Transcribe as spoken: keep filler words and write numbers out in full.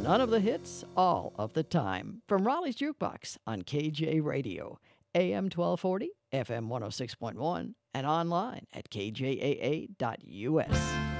None of the hits, all of the time. From Raleigh's Jukebox on K J Radio, A M twelve forty, F M one oh six point one, and online at K J A A dot U S.